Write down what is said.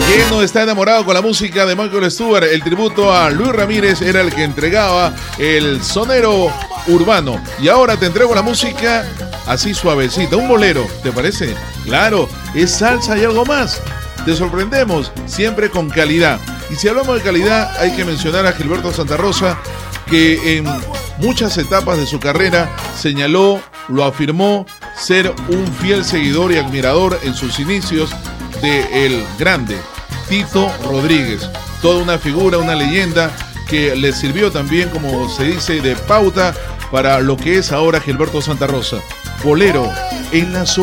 ¿Quién no está enamorado con la música de Michael Stewart? El tributo a Luis Ramírez era el que entregaba el sonero urbano. Y ahora te entrego la música así suavecita, un bolero, ¿te parece? Claro, es salsa y algo más. Te sorprendemos, siempre con calidad. Y si hablamos de calidad, hay que mencionar a Gilberto Santa Rosa, que en muchas etapas de su carrera señaló, lo afirmó, ser un fiel seguidor y admirador en sus inicios de el grande Tito Rodríguez. Toda una figura, una leyenda que le sirvió también, como se dice, de pauta para lo que es ahora Gilberto Santa Rosa. Bolero en la